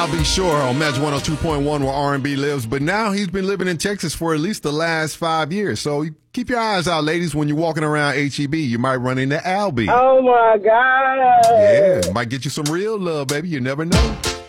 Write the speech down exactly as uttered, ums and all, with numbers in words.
Al B. Shore on Magic one oh two point one where R and B lives. But now he's been living in Texas for at least the last five years. So keep your eyes out, ladies, when you're walking around H E B. You might run into Al B. Oh, my God. Yeah, might get you some real love, baby. You never know.